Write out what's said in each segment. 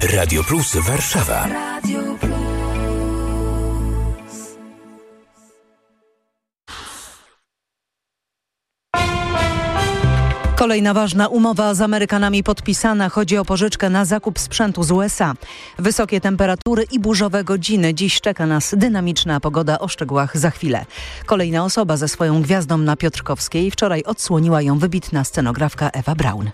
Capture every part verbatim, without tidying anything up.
Radio Plus Warszawa. Radio Plus. Kolejna ważna umowa z Amerykanami podpisana. Chodzi o pożyczkę na zakup sprzętu z U S A. Wysokie temperatury i burzowe godziny. Dziś czeka nas dynamiczna pogoda, o szczegółach za chwilę. Kolejna osoba ze swoją gwiazdą na Piotrkowskiej. Wczoraj odsłoniła ją wybitna scenografka Ewa Braun.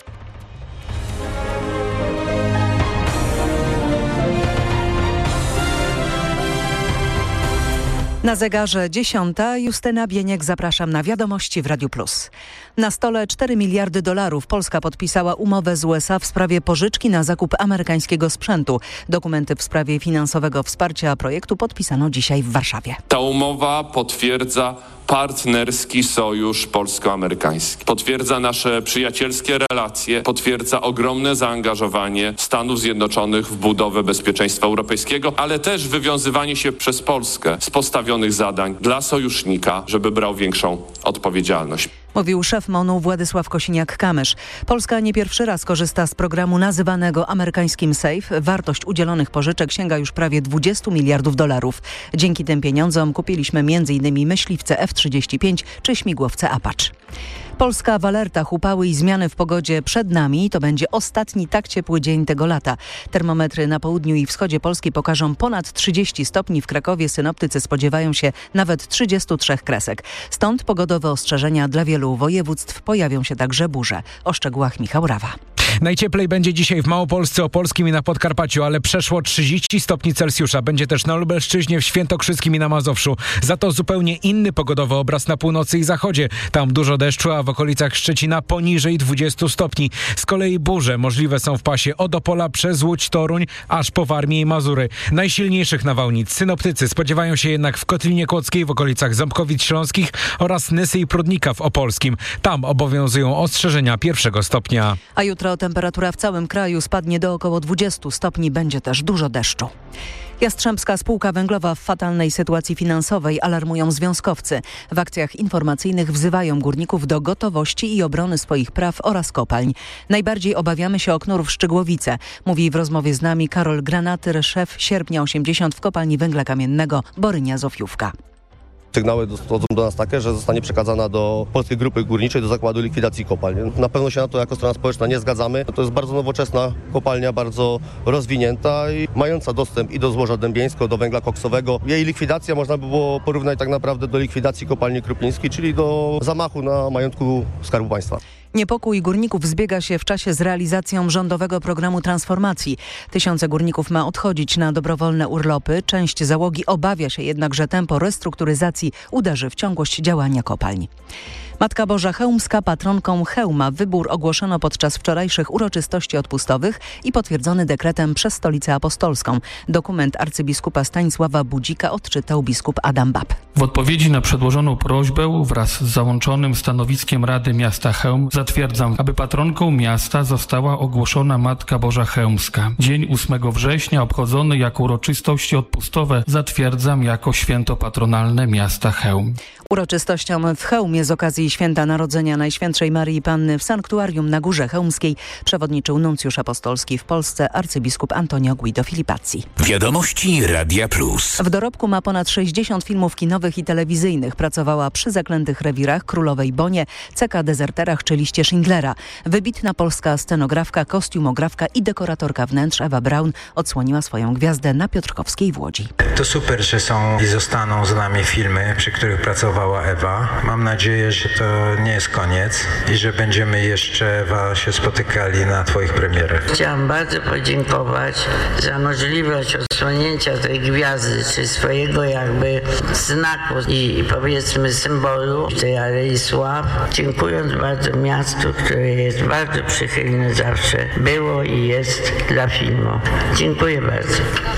Na zegarze dziesiąta. Justyna Bieniek, zapraszam na wiadomości w Radiu Plus. Na stole cztery miliardy dolarów. Polska podpisała umowę z U S A w sprawie pożyczki na zakup amerykańskiego sprzętu. Dokumenty w sprawie finansowego wsparcia projektu podpisano dzisiaj w Warszawie. Ta umowa potwierdza partnerski sojusz polsko-amerykański. Potwierdza nasze przyjacielskie relacje, potwierdza ogromne zaangażowanie Stanów Zjednoczonych w budowę bezpieczeństwa europejskiego, ale też wywiązywanie się przez Polskę z postawionych zadań dla sojusznika, żeby brał większą odpowiedzialność. Mówił szef MONU Władysław Kosiniak-Kamysz. Polska nie pierwszy raz korzysta z programu nazywanego amerykańskim SAFE. Wartość udzielonych pożyczek sięga już prawie dwudziestu miliardów dolarów. Dzięki tym pieniądzom kupiliśmy między innymi myśliwce F trzydzieści pięć czy śmigłowce Apache. Polska w alertach, upały i zmiany w pogodzie przed nami. To będzie ostatni tak ciepły dzień tego lata. Termometry na południu i wschodzie Polski pokażą ponad trzydzieści stopni. W Krakowie synoptycy spodziewają się nawet trzydziestu trzech kresek. Stąd pogodowe ostrzeżenia dla wielu województw. Pojawią się także burze. O szczegółach Michał Rawa. Najcieplej będzie dzisiaj w Małopolsce, Opolskim i na Podkarpaciu, ale przeszło trzydzieści stopni Celsjusza. Będzie też na Lubelszczyźnie, w Świętokrzyskim i na Mazowszu. Za to zupełnie inny pogodowy obraz na północy i zachodzie. Tam dużo deszczu, a w okolicach Szczecina poniżej dwudziestu stopni. Z kolei burze możliwe są w pasie od Opola przez Łódź, Toruń, aż po Warmię i Mazury. Najsilniejszych nawałnic synoptycy spodziewają się jednak w Kotlinie Kłodzkiej, w okolicach Ząbkowic Śląskich oraz Nysy i Prudnika w Opolskim. Tam obowiązują ostrzeżenia pierwszego stopnia. A jutro temperatura w całym kraju spadnie do około dwudziestu stopni. Będzie też dużo deszczu. Jastrzębska Spółka Węglowa w fatalnej sytuacji finansowej, alarmują związkowcy. W akcjach informacyjnych wzywają górników do gotowości i obrony swoich praw oraz kopalń. Najbardziej obawiamy się o Knurów Szczygłowice, mówi w rozmowie z nami Karol Granatyr, szef Sierpnia osiemdziesiąt w kopalni węgla kamiennego Borynia Zofiówka. Sygnały dochodzą do nas takie, że zostanie przekazana do Polskiej Grupy Górniczej, do Zakładu Likwidacji Kopalń. Na pewno się na to jako strona społeczna nie zgadzamy. To jest bardzo nowoczesna kopalnia, bardzo rozwinięta i mająca dostęp i do złoża dębieńskiego, do węgla koksowego. Jej likwidacja można by było porównać tak naprawdę do likwidacji kopalni Krupińskiej, czyli do zamachu na majątku Skarbu Państwa. Niepokój górników zbiega się w czasie z realizacją rządowego programu transformacji. Tysiące górników ma odchodzić na dobrowolne urlopy. Część załogi obawia się jednak, że tempo restrukturyzacji uderzy w ciągłość działania kopalń. Matka Boża Chełmska patronką Chełma. Wybór ogłoszono podczas wczorajszych uroczystości odpustowych i potwierdzony dekretem przez Stolicę Apostolską. Dokument arcybiskupa Stanisława Budzika odczytał biskup Adam Bab. W odpowiedzi na przedłożoną prośbę wraz z załączonym stanowiskiem Rady Miasta Chełm zatwierdzam, aby patronką miasta została ogłoszona Matka Boża Chełmska. Dzień ósmego września obchodzony jako uroczystości odpustowe zatwierdzam jako święto patronalne miasta Chełm. Uroczystościom w Chełmie z okazji Święta Narodzenia Najświętszej Maryi Panny w sanktuarium na Górze Chełmskiej przewodniczył nuncjusz apostolski w Polsce arcybiskup Antonio Guido Filipazzi. Wiadomości Radia Plus. W dorobku ma ponad sześćdziesiąt filmów kinowych i telewizyjnych. Pracowała przy Zaklętych Rewirach, Królowej Bonie, C K Dezerterach czy Liście Schindlera. Wybitna polska scenografka, kostiumografka i dekoratorka wnętrz Ewa Braun odsłoniła swoją gwiazdę na Piotrkowskiej w Łodzi. To super, że są i zostaną z nami filmy, przy których pracowała Ewa. Mam nadzieję, że to nie jest koniec i że będziemy jeszcze, Ewa, się spotykali na twoich premierach. Chciałam bardzo podziękować za możliwość odsłonięcia tej gwiazdy, czy swojego jakby znaku i powiedzmy symbolu tej Alei Sław. Dziękując bardzo miastu, które jest bardzo przychylne zawsze było i jest dla filmu. Dziękuję bardzo.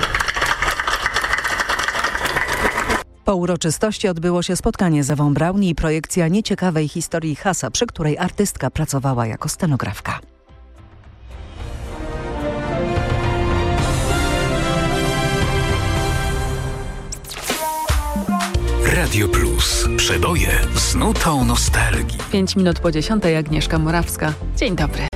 Po uroczystości odbyło się spotkanie z Ewą Braun i projekcja nieciekawej historii Hasa, przy której artystka pracowała jako scenografka. Radio Plus. Przeboje z nutą nostalgii. Pięć minut po dziesiątej, Agnieszka Morawska. Dzień dobry.